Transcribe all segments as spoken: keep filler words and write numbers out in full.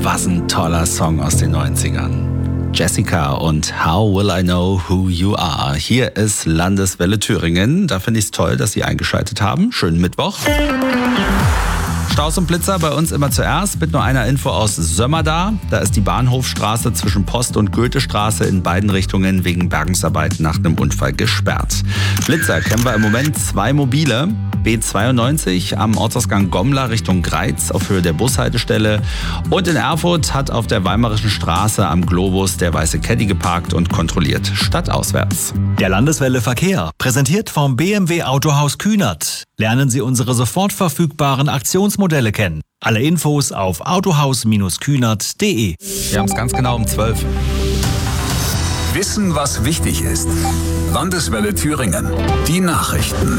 Was ein toller Song aus den neunzigern. Jessica und How Will I Know Who You Are. Hier ist Landeswelle Thüringen. Da finde ich es toll, dass Sie eingeschaltet haben. Schönen Mittwoch. Staus und Blitzer bei uns immer zuerst mit nur einer Info aus Sömmerda. Da ist die Bahnhofstraße zwischen Post- und Goethestraße in beiden Richtungen wegen Bergungsarbeiten nach einem Unfall gesperrt. Blitzer kennen wir im Moment zwei mobile. B zweiundneunzig am Ortsausgang Gommler Richtung Greiz auf Höhe der Bushaltestelle. Und in Erfurt hat auf der Weimarischen Straße am Globus der weiße Caddy geparkt und kontrolliert stadtauswärts. Der Landeswelle Verkehr, präsentiert vom B M W Autohaus Kühnert. Lernen Sie unsere sofort verfügbaren Aktionsmodelle kennen. Alle Infos auf autohaus Kühnert punkt de. Wir haben es ganz genau um zwölf. Wissen, was wichtig ist. Landeswelle Thüringen. Die Nachrichten.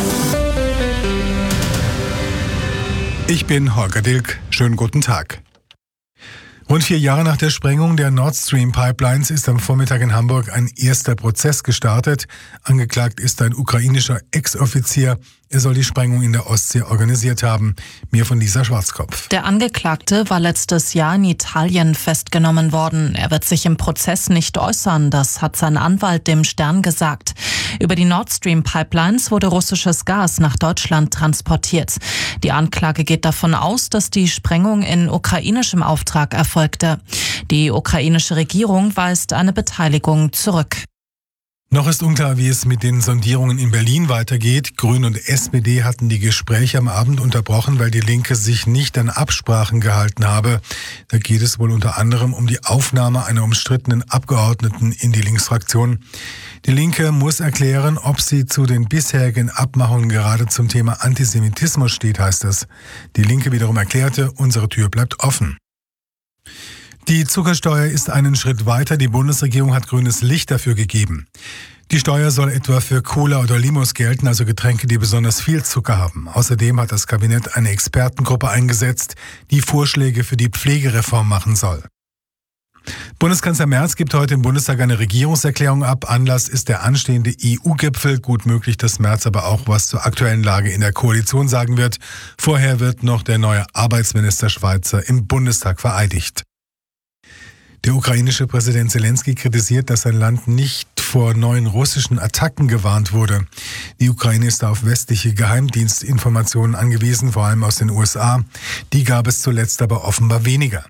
Ich bin Holger Dilk. Schönen guten Tag. Rund vier Jahre nach der Sprengung der Nord Stream Pipelines ist am Vormittag in Hamburg ein erster Prozess gestartet. Angeklagt ist ein ukrainischer Ex-Offizier. Er soll die Sprengung in der Ostsee organisiert haben. Mehr von Lisa Schwarzkopf. Der Angeklagte war letztes Jahr in Italien festgenommen worden. Er wird sich im Prozess nicht äußern, das hat sein Anwalt dem Stern gesagt. Über die Nord Stream Pipelines wurde russisches Gas nach Deutschland transportiert. Die Anklage geht davon aus, dass die Sprengung in ukrainischem Auftrag erfolgte. Die ukrainische Regierung weist eine Beteiligung zurück. Noch ist unklar, wie es mit den Sondierungen in Berlin weitergeht. Grün und S P D hatten die Gespräche am Abend unterbrochen, weil die Linke sich nicht an Absprachen gehalten habe. Da geht es wohl unter anderem um die Aufnahme einer umstrittenen Abgeordneten in die Linksfraktion. Die Linke muss erklären, ob sie zu den bisherigen Abmachungen gerade zum Thema Antisemitismus steht, heißt es. Die Linke wiederum erklärte, unsere Tür bleibt offen. Die Zuckersteuer ist einen Schritt weiter. Die Bundesregierung hat grünes Licht dafür gegeben. Die Steuer soll etwa für Cola oder Limos gelten, also Getränke, die besonders viel Zucker haben. Außerdem hat das Kabinett eine Expertengruppe eingesetzt, die Vorschläge für die Pflegereform machen soll. Bundeskanzler Merz gibt heute im Bundestag eine Regierungserklärung ab. Anlass ist der anstehende E U-Gipfel. Gut möglich, dass Merz aber auch was zur aktuellen Lage in der Koalition sagen wird. Vorher wird noch der neue Arbeitsminister Schweizer im Bundestag vereidigt. Der ukrainische Präsident Zelensky kritisiert, dass sein Land nicht vor neuen russischen Attacken gewarnt wurde. Die Ukraine ist auf westliche Geheimdienstinformationen angewiesen, vor allem aus den U S A. Die gab es zuletzt aber offenbar weniger.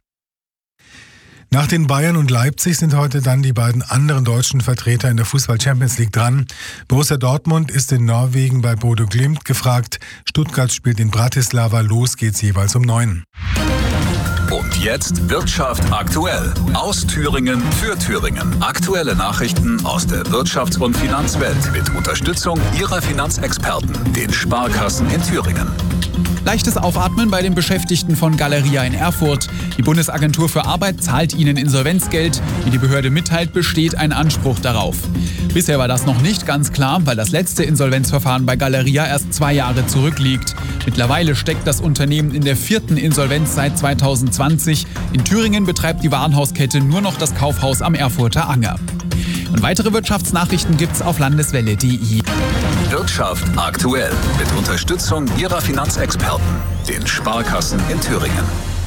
Nach den Bayern und Leipzig sind heute dann die beiden anderen deutschen Vertreter in der Fußball-Champions League dran. Borussia Dortmund ist in Norwegen bei Bodo Glimt gefragt. Stuttgart spielt in Bratislava. Los geht's jeweils um neun. Und jetzt Wirtschaft aktuell. Aus Thüringen für Thüringen. Aktuelle Nachrichten aus der Wirtschafts- und Finanzwelt mit Unterstützung Ihrer Finanzexperten, den Sparkassen in Thüringen. Leichtes Aufatmen bei den Beschäftigten von Galeria in Erfurt. Die Bundesagentur für Arbeit zahlt ihnen Insolvenzgeld. Wie die Behörde mitteilt, besteht ein Anspruch darauf. Bisher war das noch nicht ganz klar, weil das letzte Insolvenzverfahren bei Galeria erst zwei Jahre zurückliegt. Mittlerweile steckt das Unternehmen in der vierten Insolvenz seit zweitausendzwanzig. In Thüringen betreibt die Warenhauskette nur noch das Kaufhaus am Erfurter Anger. Und weitere Wirtschaftsnachrichten gibt's auf landeswelle punkt de. Wirtschaft aktuell mit Unterstützung Ihrer Finanzexperten, den Sparkassen in Thüringen.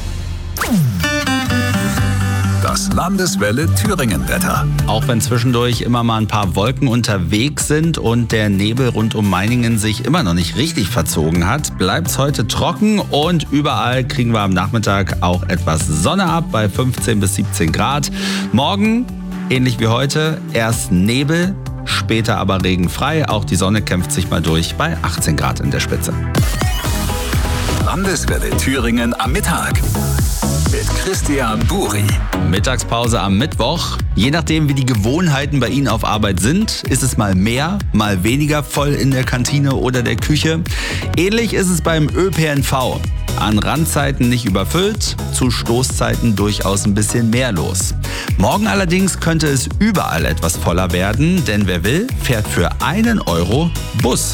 Das Landeswelle Thüringen-Wetter. Auch wenn zwischendurch immer mal ein paar Wolken unterwegs sind und der Nebel rund um Meiningen sich immer noch nicht richtig verzogen hat, bleibt es heute trocken und überall kriegen wir am Nachmittag auch etwas Sonne ab bei fünfzehn bis siebzehn Grad. Morgen, ähnlich wie heute, erst Nebel, später aber regenfrei. Auch die Sonne kämpft sich mal durch bei achtzehn Grad in der Spitze. Landeswelle Thüringen am Mittag mit Christian Buri. Mittagspause am Mittwoch. Je nachdem, wie die Gewohnheiten bei Ihnen auf Arbeit sind, ist es mal mehr, mal weniger voll in der Kantine oder der Küche. Ähnlich ist es beim Ö P N V. An Randzeiten nicht überfüllt, zu Stoßzeiten durchaus ein bisschen mehr los. Morgen allerdings könnte es überall etwas voller werden, denn wer will, fährt für einen Euro Bus.